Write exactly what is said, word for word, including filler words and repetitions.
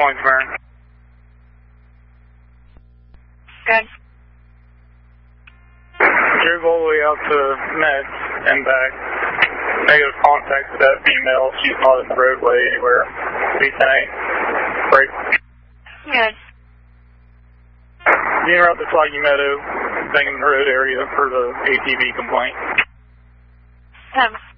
Owensburn. Good. Drove all the way out to Mets and back. Negative contact with that female. She's not in the roadway anywhere. B ten eight. Break. Good. Being around the Foggy Meadow, Banging Road area for the A T V complaint. Um.